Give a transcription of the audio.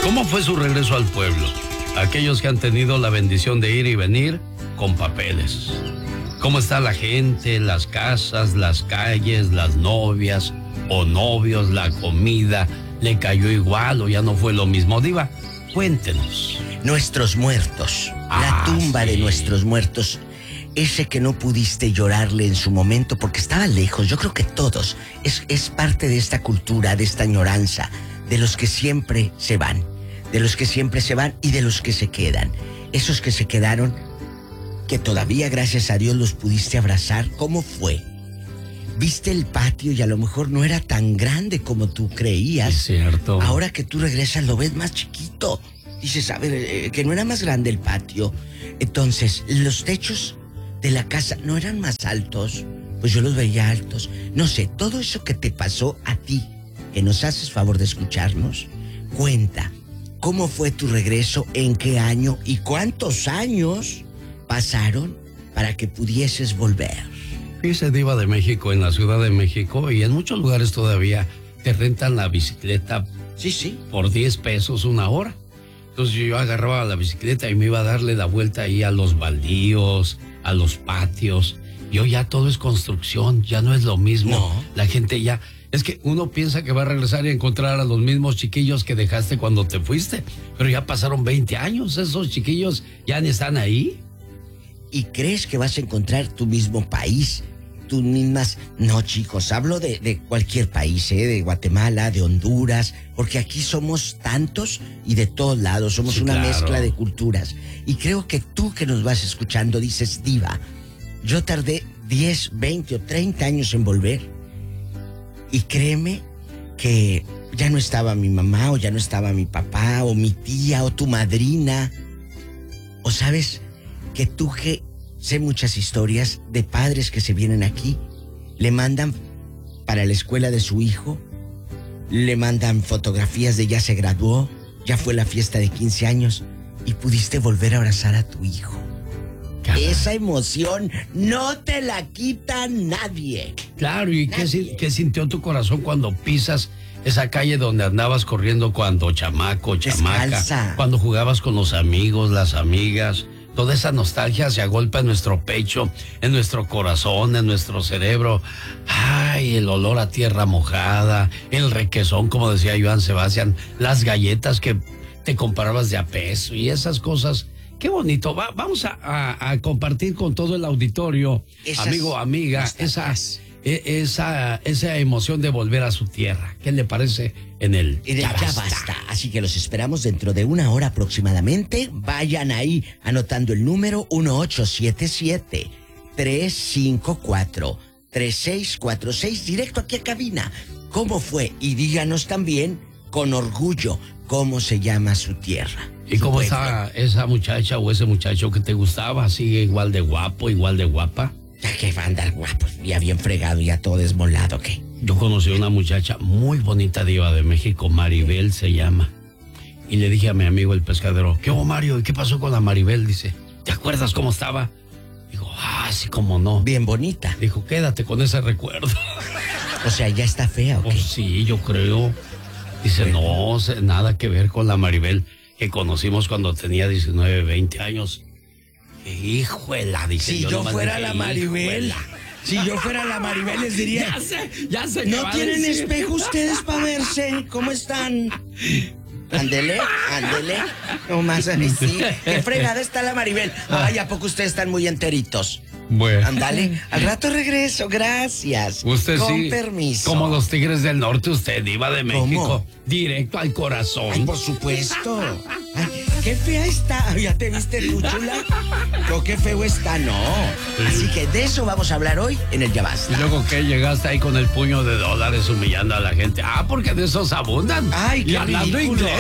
¿Cómo fue su regreso al pueblo? Aquellos que han tenido la bendición de ir y venir con papeles. ¿Cómo está la gente, las casas, las calles, las novias o novios, la comida? ¿Le cayó igual o ya no fue lo mismo? Diva, cuéntenos. Nuestros muertos, la tumba de nuestros muertos, ese que no pudiste llorarle en su momento porque estaba lejos. Yo creo que todos, es parte de esta cultura, de esta añoranza, de los que siempre se van, de los que siempre se van y de los que se quedan. Esos que se quedaron, que todavía gracias a Dios los pudiste abrazar. ¿Cómo fue? Viste el patio y a lo mejor no era tan grande como tú creías. Es cierto. Ahora que tú regresas lo ves más chiquito. Dices, a ver, que no era más grande el patio. Entonces, los techos de la casa no eran más altos. Pues yo los veía altos. No sé, todo eso que te pasó a ti, que nos haces favor de escucharnos, cuenta. ¿Cómo fue tu regreso? ¿En qué año? ¿Y cuántos años pasaron para que pudieses volver? Fíjese, Diva de México, en la Ciudad de México y en muchos lugares todavía te rentan la bicicleta. Sí. Por 10 pesos una hora. Entonces yo agarraba la bicicleta y me iba a darle la vuelta ahí a los baldíos, a los patios. Y hoy ya todo es construcción, ya no es lo mismo. No. La gente ya... Es que uno piensa que va a regresar y encontrar a los mismos chiquillos que dejaste cuando te fuiste. Pero ya pasaron 20 años, esos chiquillos ya ni están ahí. ¿Y crees que vas a encontrar tu mismo país? Tus mismas... No, chicos, hablo de cualquier país, de Guatemala, de Honduras, porque aquí somos tantos y de todos lados, somos Sí, una claro. mezcla de culturas. Y creo que tú que nos vas escuchando dices, Diva, yo tardé 10, 20 o 30 años en volver. Y créeme que ya no estaba mi mamá, o ya no estaba mi papá, o mi tía, o tu madrina. O sabes que tú que sé muchas historias de padres que se vienen aquí, le mandan para la escuela de su hijo, le mandan fotografías de ya se graduó, ya fue la fiesta de 15 años y pudiste volver a abrazar a tu hijo. Caray. Esa emoción no te la quita nadie. Claro, ¿y qué sintió tu corazón cuando pisas esa calle donde andabas corriendo cuando chamaco, chamaca? Descalza. Cuando jugabas con los amigos, las amigas. Toda esa nostalgia se agolpa en nuestro pecho, en nuestro corazón, en nuestro cerebro. Ay, el olor a tierra mojada, el requesón, como decía Joan Sebastián, las galletas que te comparabas de a peso y esas cosas. Qué bonito. Vamos a compartir con todo el auditorio, amigo, amiga, esa emoción de volver a su tierra. ¿Qué le parece en el Ya basta? Así que los esperamos dentro de una hora aproximadamente. Vayan ahí anotando el número 1877-354-3646, directo aquí a cabina. ¿Cómo fue? Y díganos también con orgullo cómo se llama su tierra. ¿Y cómo está esa muchacha o ese muchacho que te gustaba? ¿Sigue igual de guapo, igual de guapa? Ya que va a andar guapo, ya bien fregado, ya todo desmolado, ¿qué? Yo conocí a una muchacha muy bonita, Diva de México, Maribel se llama. Y le dije a mi amigo el pescadero, ¿qué hubo, Mario? ¿Y qué pasó con la Maribel? Dice, ¿te acuerdas cómo estaba? Digo, sí, cómo no. Bien bonita. Dijo, quédate con ese recuerdo. O sea, ¿ya está fea o qué? Sí, yo creo. Dice, no, nada que ver con la Maribel que conocimos cuando tenía 19, 20 años. Híjuela, dice. Si yo fuera la Maribel, si yo fuera la Maribel les diría, ya sé. ¿no tienen espejo ustedes para verse? ¿Cómo están? Ándele. Nomás así. Qué fregada está la Maribel. Ay, ¿a poco ustedes están muy enteritos? Bueno. Ándale, al rato regreso, gracias. Usted con sí. Permiso. Como los Tigres del Norte, usted, Diva de México. ¿Cómo? Directo al corazón. Ay, por supuesto. Ay, qué fea está. ¿Ya te viste tu chula? No, qué feo está, no. Así que de eso vamos a hablar hoy en el Ya Basta. Y luego que llegaste ahí con el puño de dólares humillando a la gente. Porque de esos abundan. Ay, qué y hablando ridículo. inglés.